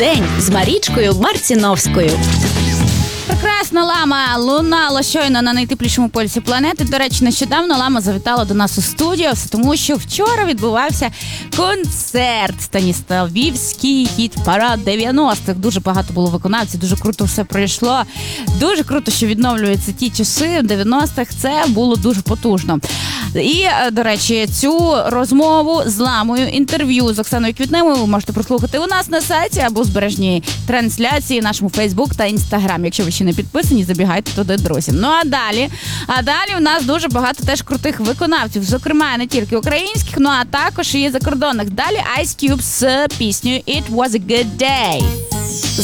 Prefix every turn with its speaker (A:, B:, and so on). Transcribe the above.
A: День з Марічкою Марціновською.
B: Прекрасна лама лунала щойно на найтеплішому полюсі планети. До речі, нещодавно лама завітала до нас у студію, все тому що вчора відбувався концерт Станіславівський хіт-парад 90-х. Дуже багато було виконавців, дуже круто все пройшло. Дуже круто, що відновлюються ті часи в 90-х. Це було дуже потужно. І, до речі, цю розмову з ламою, інтерв'ю з Оксаною Квітневою ви можете прослухати у нас на сайті або збережній трансляції в нашому Фейсбук та Інстаграм. Якщо ви ще не підписані, забігайте туди, друзі. Ну а далі у нас дуже багато теж крутих виконавців, зокрема не тільки українських, ну а також і закордонних. Далі Ice Cube з піснею It Was a Good Day.